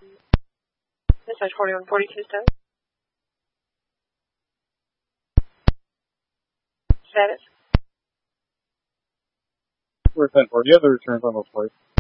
Message 4142 status. Status. We're 10-4. Do you have the returns on those flights?